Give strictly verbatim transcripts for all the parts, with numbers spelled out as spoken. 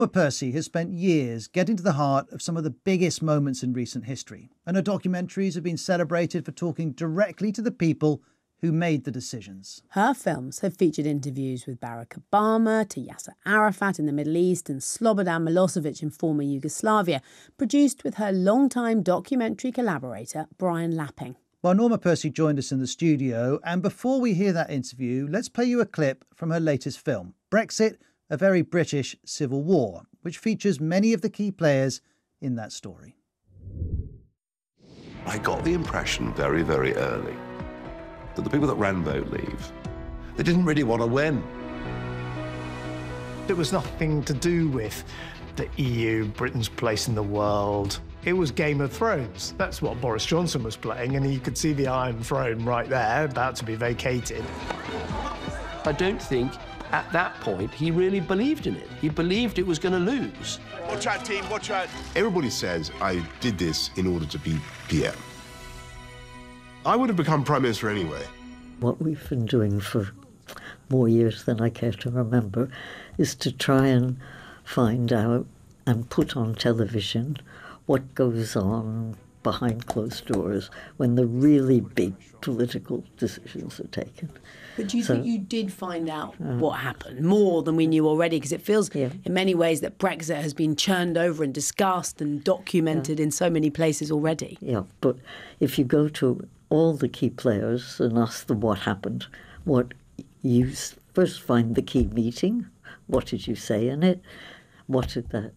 Norma Percy has spent years getting to the heart of some of the biggest moments in recent history, and her documentaries have been celebrated for talking directly to the people who made the decisions. Her films have featured interviews with Barack Obama, to Yasser Arafat in the Middle East and Slobodan Milosevic in former Yugoslavia, produced with her longtime documentary collaborator Brian Lapping. Well, Norma Percy joined us in the studio, and before we hear that interview, let's play you a clip from her latest film, Brexit, A Very British Civil War, which features many of the key players in that story. I got the impression very, very early that the people that ran Vote Leave, they didn't really want to win. It was nothing to do with the E U, Britain's place in the world. It was Game of Thrones. That's what Boris Johnson was playing, and you could see the Iron Throne right there, about to be vacated. I don't think at that point he really believed in it. He believed it was going to lose. Watch out, team, watch out. Everybody says I did this in order to be P M. I would have become Prime Minister anyway. What we've been doing for more years than I care to remember is to try and find out and put on television what goes on behind closed doors when the really big political decisions are taken. But do you so, think you did find out uh, what happened, more than we knew already? Because it feels yeah. in many ways that Brexit has been churned over and discussed and documented yeah. in so many places already. Yeah, but if you go to all the key players and ask them what happened, what you first find the key meeting, what did you say in it, what did that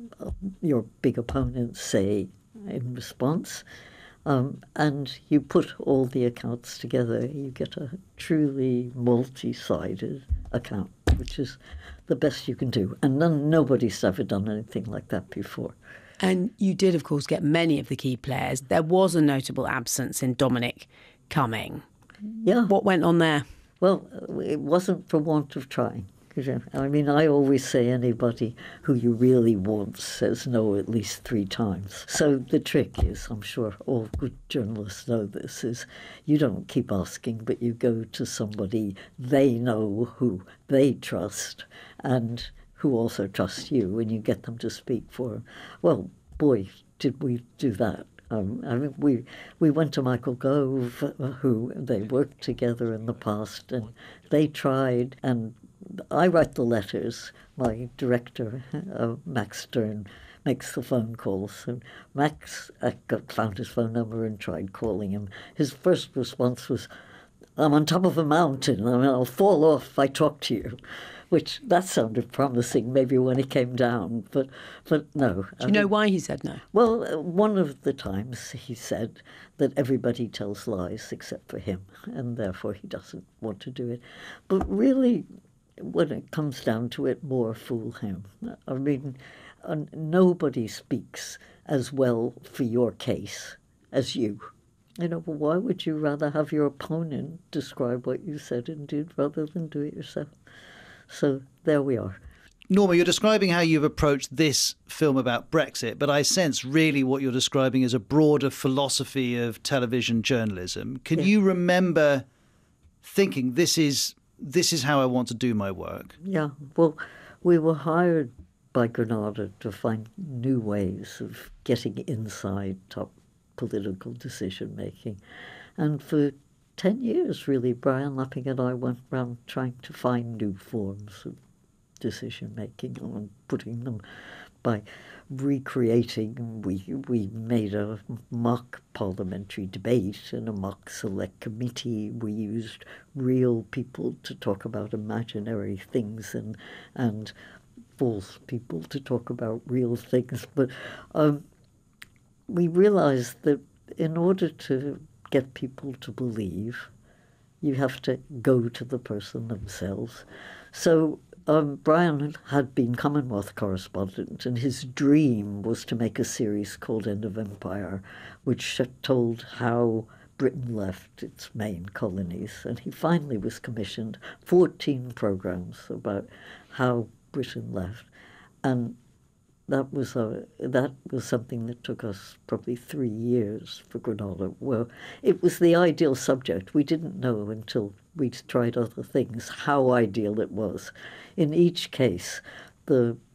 your big opponents say in response, um, and you put all the accounts together, you get a truly multi-sided account, which is the best you can do. And none, nobody's ever done anything like that before. And you did, of course, get many of the key players. There was a notable absence in Dominic Cumming. Yeah. What went on there? Well, it wasn't for want of trying. I mean, I always say anybody who you really want says no at least three times. So the trick is, I'm sure all good journalists know this, is you don't keep asking, but you go to somebody they know who they trust and who also trusts you, and you get them to speak for them. Well, boy, did we do that. Um, I mean, we we went to Michael Gove, who they worked together in the past, and they tried, and I write the letters. My director, uh, Max Stern, makes the phone calls. And Max I got, found his phone number and tried calling him. His first response was, "I'm on top of a mountain. I mean, I'll fall off if I talk to you," which that sounded promising maybe when he came down, but but no. Do you I know mean, why he said no? Well, one of the times he said that everybody tells lies except for him, and therefore he doesn't want to do it. But really, when it comes down to it, more fool him. I mean, uh, nobody speaks as well for your case as you. You know, but why would you rather have your opponent describe what you said and did rather than do it yourself? So there we are. Norma, you're describing how you've approached this film about Brexit, but I sense really what you're describing is a broader philosophy of television journalism. Can yeah. you remember thinking this is this is how I want to do my work? Yeah, well, we were hired by Granada to find new ways of getting inside top political decision making. And for ten years, really, Brian Lapping and I went around trying to find new forms of decision-making and putting them by recreating. We, we made a mock parliamentary debate and a mock select committee. We used real people to talk about imaginary things and, and false people to talk about real things. But um, we realized that in order to get people to believe, you have to go to the person themselves. So um, Brian had been Commonwealth correspondent, and his dream was to make a series called End of Empire, which told how Britain left its main colonies. And he finally was commissioned fourteen programs about how Britain left. And That was a, that was something that took us probably three years for Granada. Well, it was the ideal subject. We didn't know until we'd tried other things how ideal it was. In each case, the